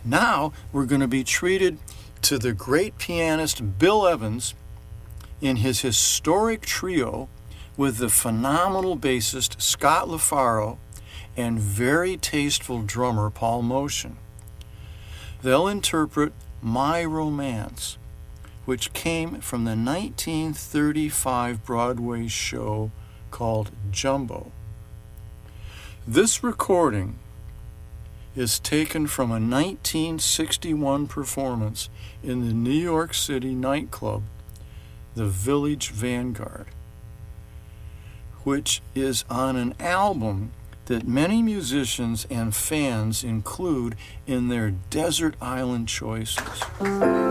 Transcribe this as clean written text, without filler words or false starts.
Now we're going to be treated to the great pianist Bill Evans in his historic trio with the phenomenal bassist Scott LaFaro and very tasteful drummer Paul Motion. They'll interpret My Romance, which came from the 1935 Broadway show called Jumbo. This recording is taken from a 1961 performance in the New York City nightclub, the Village Vanguard, which is on an album that many musicians and fans include in their desert island choices.